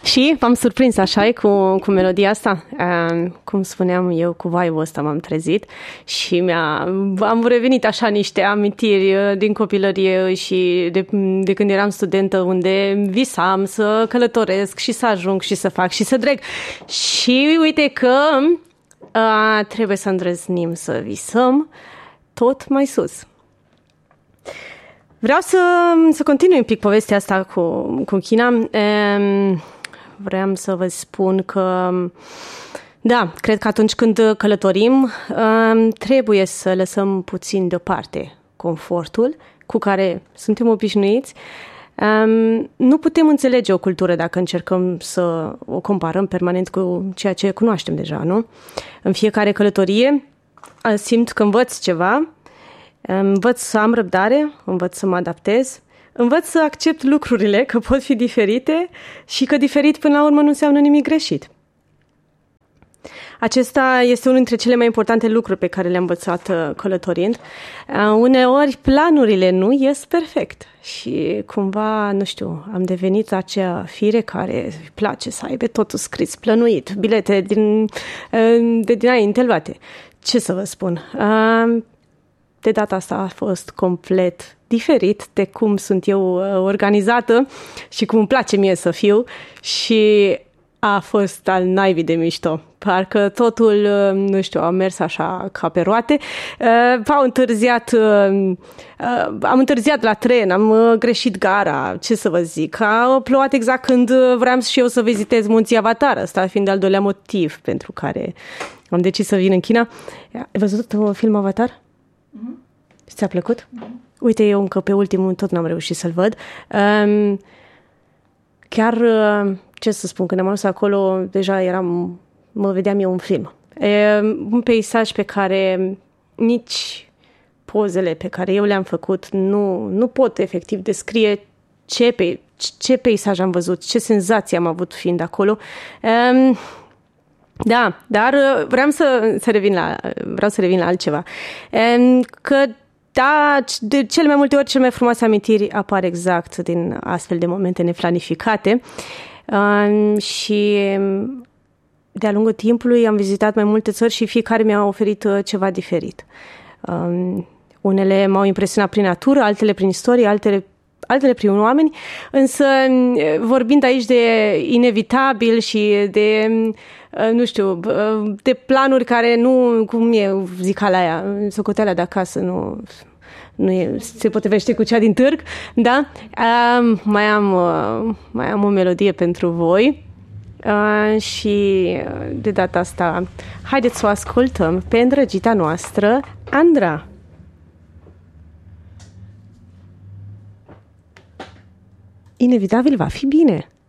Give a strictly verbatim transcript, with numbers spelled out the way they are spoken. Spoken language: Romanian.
Și v-am surprins așa cu, cu melodia asta. Uh, cum spuneam eu, cu vibe-ul ăsta m-am trezit și mi-a, am revenit așa niște amintiri din copilărie și de, de când eram studentă, unde visam să călătoresc și să ajung și să fac și să dreg. Și uite că uh, trebuie să îndrăznim să visăm tot mai sus. Vreau să, să continui un pic povestea asta cu, cu China. Um, Vreau să vă spun că, da, cred că atunci când călătorim, trebuie să lăsăm puțin deoparte confortul cu care suntem obișnuiți. Nu putem înțelege o cultură dacă încercăm să o comparăm permanent cu ceea ce cunoaștem deja, nu? În fiecare călătorie simt că învăț ceva, învăț să am răbdare, învăț să mă adaptez, învăț să accept lucrurile, că pot fi diferite și că diferit până la urmă nu înseamnă nimic greșit. Acesta este unul dintre cele mai importante lucruri pe care le-am învățat călătorind. Uneori planurile nu ies perfect și cumva, nu știu, am devenit acea fire care îi place să aibă totul scris, plănuit, bilete din, de dinainte luate. Ce să vă spun? De data asta a fost complet diferit de cum sunt eu organizată și cum îmi place mie să fiu și a fost al naibii de mișto. Parcă totul, nu știu, a mers așa ca pe roate. Am întârziat, am întârziat la tren, am greșit gara, ce să vă zic. A plouat exact când vreau și eu să vizitez munții Avatar, ăsta fiind al doilea motiv pentru care am decis să vin în China. Ai văzut un film Avatar? Mm-hmm. Ți-a plăcut? Mm-hmm. Uite, eu încă pe ultimul tot n-am reușit să-l văd. Um, chiar, ce să spun, când am ajuns acolo, deja eram, mă vedeam eu un film. E, un peisaj pe care nici pozele pe care eu le-am făcut nu, nu pot efectiv descrie ce, pe, ce peisaj am văzut, ce senzații am avut fiind acolo. Um, da, dar vreau să, să revin la, vreau să revin la altceva. Um, că Da, de cele mai multe ori, cele mai frumoase amintiri apar exact din astfel de momente neplanificate uh, și de-a lungul timpului am vizitat mai multe țări și fiecare mi-a oferit ceva diferit. Uh, unele m-au impresionat prin natură, altele prin istorie, altele, altele prin oameni, însă vorbind aici de inevitabil și de, nu știu, de planuri care nu, cum e zicala aia, socoteala de acasă, nu, nu e, se potrivește cu cea din târg, da? Uh, mai, am, uh, mai am o melodie pentru voi uh, și de data asta haideți să o ascultăm pe îndrăgita noastră, Andra. Inevitabil va fi bine.